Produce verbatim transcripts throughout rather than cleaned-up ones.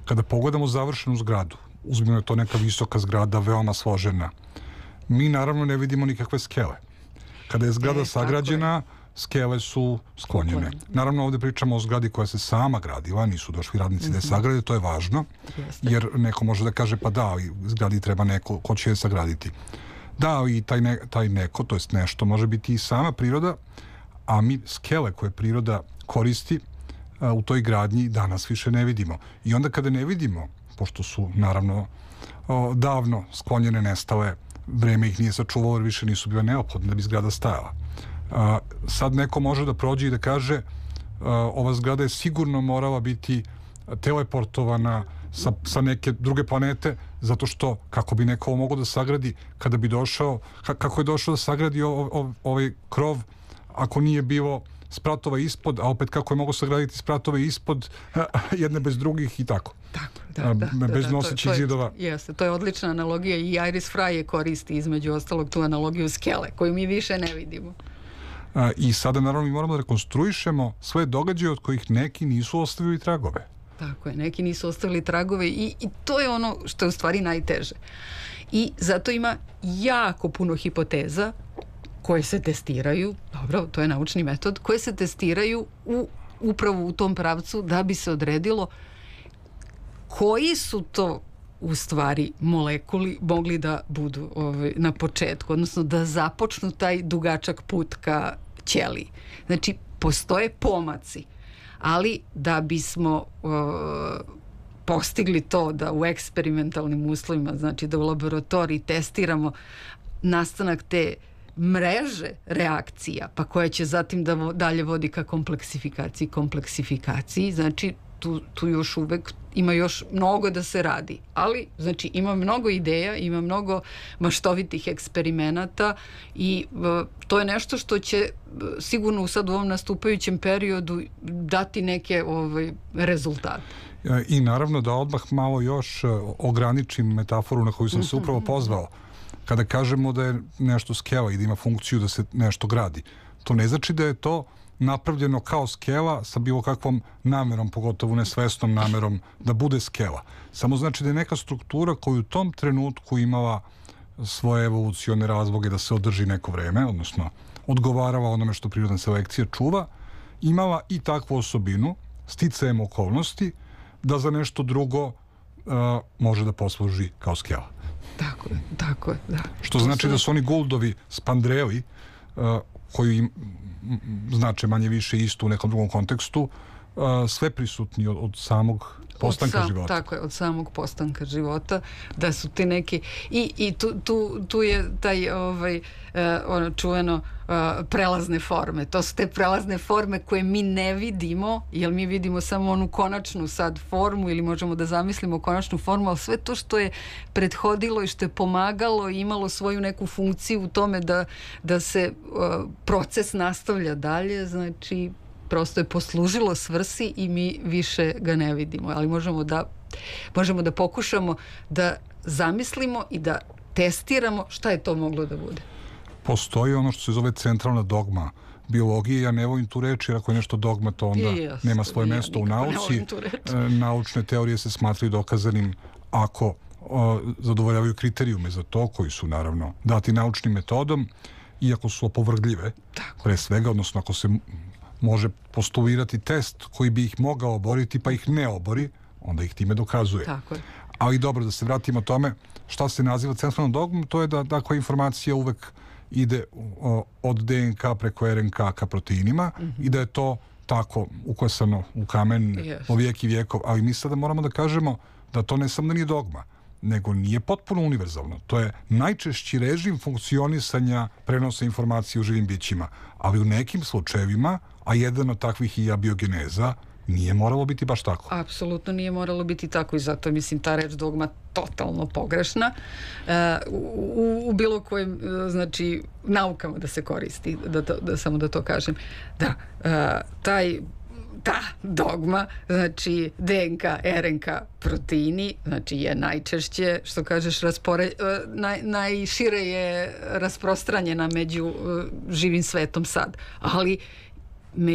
Kada pogledamo završenu zgradu, uzmimo je to neka visoka zgrada, veoma složena, mi naravno ne vidimo nikakve skele. Kada je zgrada e, sagrađena, skele su sklonjene. Naravno, ovdje pričamo o zgradi koja se sama gradila, nisu došli radnici mm-hmm. da je sagrade, to je važno, Jeste. jer neko može da kaže, pa da, zgradi treba neko, ko će je sagraditi. Da, i taj, ne, taj neko, to jest nešto, može biti i sama priroda, a mi skele koje priroda koristi a, u toj gradnji danas više ne vidimo. I onda kada ne vidimo, pošto su, naravno, o, davno sklonjene, nestale, vreme ih nije sačuvalo, jer više nisu bile neophodne da bi zgrada stajala. A, sad neko može da prođe i da kaže a, ova zgrada je sigurno morala biti teleportovana sa, sa neke druge planete, zato što kako bi neko mogao da sagradi kada bi došao, kako je došao da sagradi o, o, ovaj krov ako nije bilo spratova ispod, a opet kako je mogao sagraditi spratove ispod jedne bez drugih i tako. Tako, da, da, bez da, nosećih zidova. Jeste, to je odlična analogija i Iris Fry je koristi između ostalog tu analogiju skele, koju mi više ne vidimo. A, I sada naravno mi moramo da rekonstruišemo sve događaje od kojih neki nisu ostavili tragove. Tako je, neki nisu ostavili tragove i, i to je ono što je u stvari najteže. I zato ima jako puno hipoteza koje se testiraju, dobro, to je naučni metod, koje se testiraju u, upravo u tom pravcu da bi se odredilo koji su to u stvari molekuli mogli da budu ovaj, na početku, odnosno da započnu taj dugačak put ka ćeliji. Znači, postoje pomaci, ali da bismo uh, postigli to da u eksperimentalnim uslovima, znači da u laboratoriji testiramo nastanak te mreže reakcija, pa koja će zatim da vo, dalje vodi ka kompleksifikaciji, kompleksifikaciji, znači tu, tu još uvek ima još mnogo da se radi, ali znači ima mnogo ideja, ima mnogo maštovitih eksperimenata i uh, to je nešto što će uh, sigurno sad u ovom nastupajućem periodu dati neke ovaj, rezultate. I naravno da odmah malo još uh, ograničim metaforu na koju sam se upravo pozvao. Kada kažemo da je nešto skela i da ima funkciju da se nešto gradi, to ne znači da je to napravljeno kao skela sa bilo kakvom namerom, pogotovo nesvesnom namerom da bude skela. Samo znači da je neka struktura koju u tom trenutku imala svoje evolucione razloge da se održi neko vreme, odnosno odgovarala onome što prirodna selekcija čuva, imala i takvu osobinu, sticajem okolnosti, da za nešto drugo uh, može da posluži kao skela. Tako je, tako je, da. Što to znači su... da su oni Gouldovi spandreli, uh, koji im znače manje više isto u nekom drugom kontekstu, uh, sve prisutni od, od samog postanka sam, života. Tako je, od samog postanka života, da su ti neki i, i tu, tu, tu je taj ovaj, uh, ono čuveno uh, prelazne forme. To su te prelazne forme koje mi ne vidimo, jer mi vidimo samo onu konačnu sad formu ili možemo da zamislimo konačnu formu, ali sve to što je prethodilo i što je pomagalo i imalo svoju neku funkciju u tome da, da se uh, proces nastavlja dalje, znači prosto je poslužilo svrsi i mi više ga ne vidimo, ali možemo da možemo da pokušamo da zamislimo i da testiramo šta je to moglo da bude. Postoji ono što se zove centralna dogma biologije, ja ne volim tu reč, jer ako je nešto dogma, to onda yes, nema svoje ja mesto u nauci. Naučne teorije se smatraju dokazanim ako o, zadovoljavaju kriterijume za to, koji su naravno dati naučnim metodom, iako su opovrgljive, tako, pre svega, odnosno ako se može postulirati test koji bi ih mogao oboriti, pa ih ne obori, onda ih time dokazuje. Tako je. Ali dobro, da se vratimo tome šta se naziva centralnom dogmom, to je da takva informacija uvek ide o, od D N K preko R N K ka proteinima mm-hmm. i da je to tako uklesano u kamen yes. po vijeki vijekov. Ali mi sada moramo da kažemo da to ne samo da nije dogma, nego nije potpuno univerzalno. To je najčešći režim funkcionisanja prenosa informacije u živim bićima. Ali u nekim slučajevima, a jedan od takvih i abiogeneza, nije moralo biti baš tako. Apsolutno nije moralo biti tako i zato mislim ta reč dogma totalno pogrešna uh, u, u bilo kojim znači naukama da se koristi, da, to, da samo da to kažem. Da, uh, taj ta dogma, znači D N K, R N K, proteini, znači je najčešće, što kažeš, raspore, naj, najšire je rasprostranjena među uh, živim svetom sad, ali među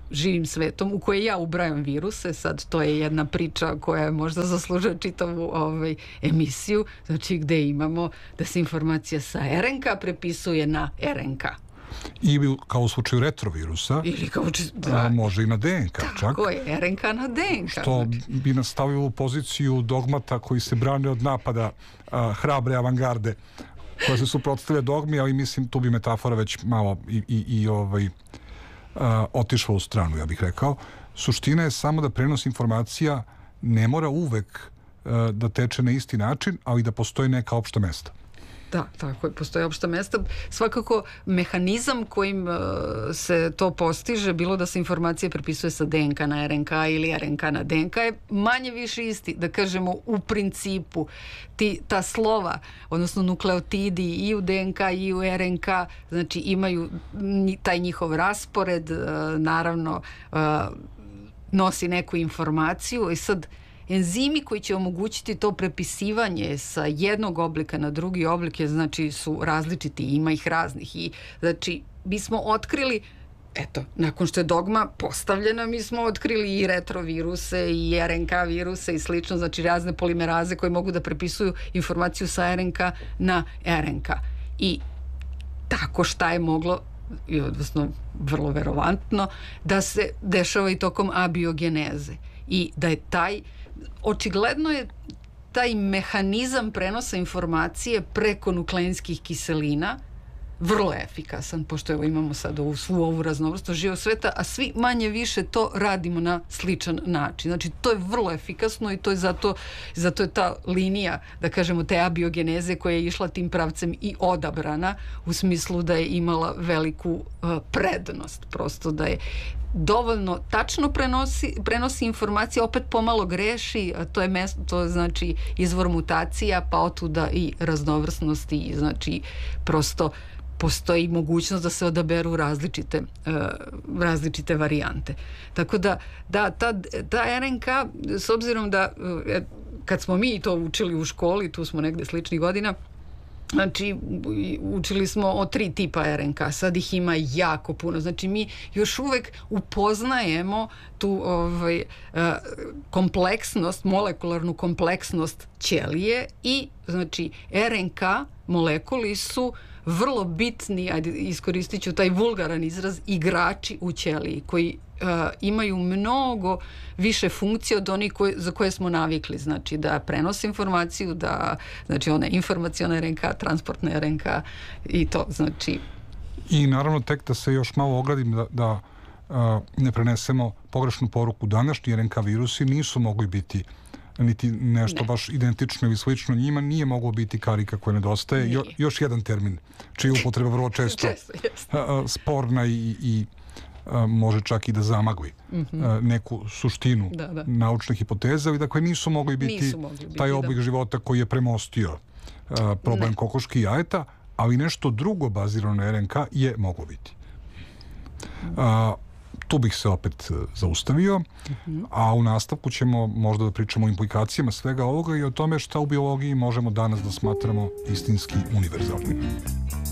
živim svetom u koje ja ubrajam viruse. Sad to je jedna priča koja možda zaslužuje čitavu ovaj, emisiju, znači gde imamo da se informacija sa R N K prepisuje na R N K. I kao u slučaju retrovirusa, ili kao či, da, može i na D N K tako čak. Tako je, R N K na D N K. Što znači bi nas stavilo u poziciju dogmata koji se brane od napada a, hrabre avangarde koja se suprotstavlja dogmi, ali mislim tu bi metafora već malo i, i, i ovaj, a, otišla u stranu, ja bih rekao. Suština je samo da prenos informacija ne mora uvek a, da teče na isti način, ali da postoji neka opšta mesta. Da, tako je, postoje opšta mesta. Svakako, mehanizam kojim uh, se to postiže, bilo da se informacija prepisuje sa D N K na R N K ili R N K na D N K, je manje više isti, da kažemo, u principu. Ti, ta slova, odnosno nukleotidi i u D N K i u R N K, znači imaju taj njihov raspored, uh, naravno, uh, nosi neku informaciju i sad enzimi koji će omogućiti to prepisivanje sa jednog oblika na drugi oblik je, znači, su različiti, ima ih raznih i znači mi smo otkrili, eto, nakon što je dogma postavljena, mi smo otkrili i retroviruse i R N K viruse i slično, znači razne polimeraze koje mogu da prepisuju informaciju sa R N K na R N K i tako šta je moglo, i odnosno vrlo verovatno, da se dešava i tokom abiogeneze i da je taj očigledno je taj mehanizam prenosa informacije preko nukleinskih kiselina vrlo efikasan, pošto evo imamo sad ovu, svu ovu raznovrsnost živog sveta, a svi manje više to radimo na sličan način. Znači, to je vrlo efikasno i to je zato, zato je ta linija, da kažemo, te abiogeneze koja je išla tim pravcem i odabrana u smislu da je imala veliku uh, prednost. Prosto da je dovoljno tačno prenosi, prenosi informacije, opet pomalo greši, a to je, mesto, to je znači izvor mutacija, pa otuda i raznovrsnosti i znači prosto postoji mogućnost da se odaberu različite, uh, različite varijante. Tako da, da ta, ta R N K, s obzirom da uh, kad smo mi to učili u školi, tu smo negde sličnih godina, znači učili smo o tri tipa R N K, sad ih ima jako puno, znači mi još uvek upoznajemo tu ovaj, kompleksnost, molekularnu kompleksnost ćelije i znači R N K molekuli su vrlo bitni, ajde iskoristit ću taj vulgaran izraz, igrači u ćeliji koji uh, imaju mnogo više funkcije od onih koje, za koje smo navikli, znači da prenose informaciju, da znači one informacione R N K, transportne R N K i to znači. I naravno tek da se još malo ogradim da, da uh, ne prenesemo pogrešnu poruku, današnji R N K virusi nisu mogli biti niti nešto ne. baš identično ili slično njima, nije moglo biti karika koja nedostaje. Jo, još jedan termin, čija upotreba vrlo često, često a, sporna i, i a, može čak i da zamagli mm-hmm. a, neku suštinu da, da. naučne hipoteze, ali dakle nisu mogli biti, nisu mogli biti taj oblik da. života koji je premostio a, problem ne. kokoški i jajeta, ali nešto drugo bazirano na R N K je moglo biti. A, tu bih se opet zaustavio, uh-huh. a u nastavku ćemo možda da pričamo o implikacijama svega ovoga i o tome šta u biologiji možemo danas da smatramo istinski univerzalnim.